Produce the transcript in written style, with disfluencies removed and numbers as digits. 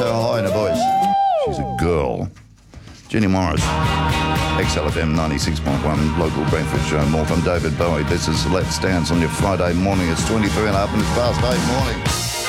so high in her voice. She's a girl. Jenny Morris, XLFM 96.1, local Brentford show. More from David Bowie. This is Let's Dance on your Friday morning. It's 23 and up and it's past 8 morning.